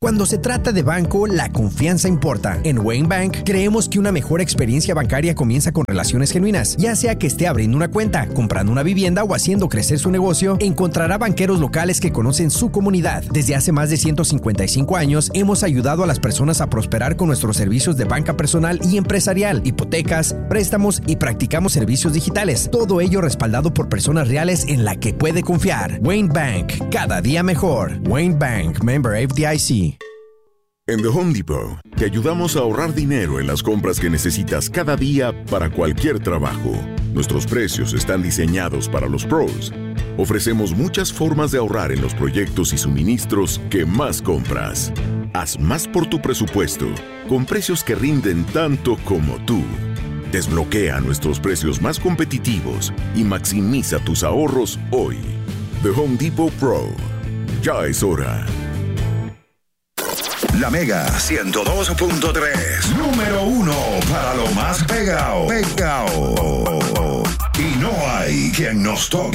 Cuando se trata de banco, la confianza importa. En Wayne Bank creemos que una mejor experiencia bancaria comienza con relaciones genuinas. Ya sea que esté abriendo una cuenta, comprando una vivienda o haciendo crecer su negocio, encontrará banqueros locales que conocen su comunidad. Desde hace más de 155 años, hemos ayudado a las personas a prosperar con nuestros servicios de banca personal y empresarial, hipotecas, préstamos y practicamos servicios digitales. Todo ello respaldado por personas reales en la que puede confiar. Wayne Bank, cada día mejor. Wayne Bank, member FDIC. En The Home Depot, te ayudamos a ahorrar dinero en las compras que necesitas cada día para cualquier trabajo. Nuestros precios están diseñados para los pros. Ofrecemos muchas formas de ahorrar en los proyectos y suministros que más compras. Haz más por tu presupuesto, con precios que rinden tanto como tú. Desbloquea nuestros precios más competitivos y maximiza tus ahorros hoy. The Home Depot Pro. Ya es hora. La Mega 102.3, número 1 para lo más pegado. Y no hay quien nos toque.